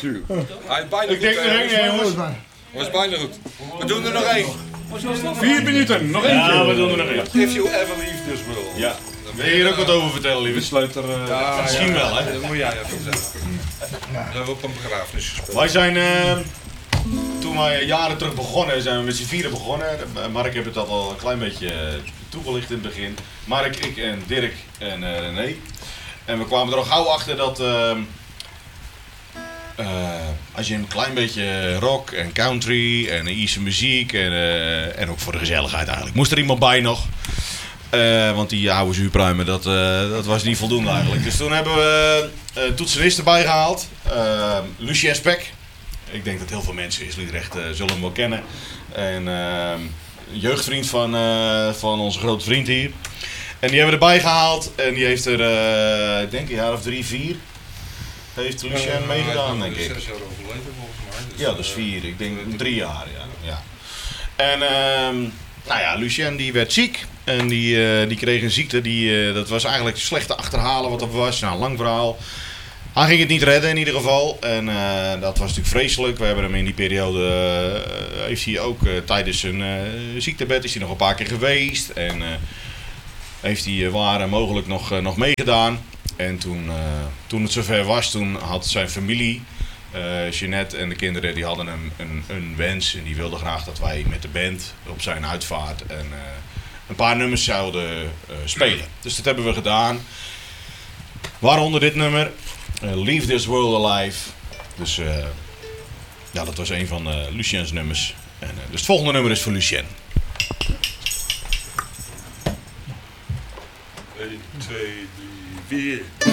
natuurlijk. Hij is bijna Ik denk er één, jongens. Was bijna goed. We doen er nog één. 4 minuten, nog eentje. Ja, we doen er nog één. If you ever leave this world. Ja. Wil je hier ook wat over vertellen, lieve? Sluit er... Misschien wel, hè? Dat moet jij even zeggen. We hebben op een begrafenis gespeeld. Wij zijn, toen wij jaren terug begonnen, zijn we met z'n vieren begonnen. Mark heeft het al een klein beetje toegelicht in het begin. Mark, ik en Dirk en René. En we kwamen er al gauw achter dat als je een klein beetje rock en country en Ierse muziek en ook voor de gezelligheid eigenlijk, moest er iemand bij nog. Want die oude zuurpruimen, dat was niet voldoende eigenlijk. Dus toen hebben we een toetsenist erbij gehaald. Lucien Spek. Ik denk dat heel veel mensen in Sliedrecht zullen hem wel kennen. En een jeugdvriend van onze grote vriend hier. En die hebben we erbij gehaald. En die heeft er, ik denk een jaar of 3, 4... heeft Lucien meegedaan, denk ik. 6 jaar overleden volgens mij. Dus Ja, dus 4. Ik denk 3 jaar, ja. En nou ja, Lucien die werd ziek. En die kreeg een ziekte. Dat was eigenlijk slecht te achterhalen wat dat was. Nou, lang verhaal. Hij ging het niet redden in ieder geval. En dat was natuurlijk vreselijk. We hebben hem in die periode... heeft hij ook tijdens zijn ziektebed is hij nog een paar keer geweest. En heeft hij waar mogelijk nog meegedaan. En toen het zover was, toen had zijn familie... Jeanette en de kinderen die hadden een wens. En die wilden graag dat wij met de band op zijn uitvaart... een paar nummers zouden spelen. Dus dat hebben we gedaan. Waaronder dit nummer. Leave This World Alive. Dus ja, dat was een van Lucien's nummers. En, dus het volgende nummer is voor Lucien. 1, 2, 3, 4...